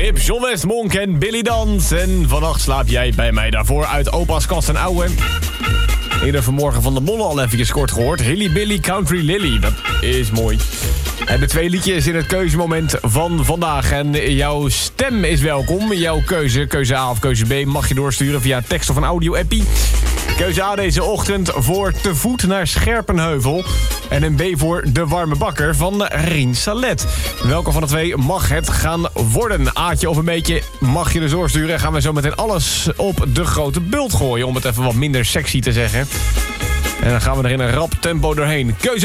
Hip, John Westmonk en Billy Dans. En vannacht slaap jij bij mij daarvoor uit opa's kast en ouwe. Eerder vanmorgen van de Molle al even kort gehoord. Hilly Billy Country Lily, dat is mooi. We hebben 2 liedjes in het keuzemoment van vandaag. En jouw stem is welkom. Jouw keuze A of keuze B, mag je doorsturen via tekst of een audio-appie. Keuze A deze ochtend voor Te Voet naar Scherpenheuvel. En een B voor De Warme Bakker van Rien Salet. Welke van de 2 mag het gaan worden? Aatje of een beetje mag je dus doorsturen. Gaan we zo meteen alles op de grote bult gooien. Om het even wat minder sexy te zeggen. En dan gaan we er in een rap tempo doorheen. Keuze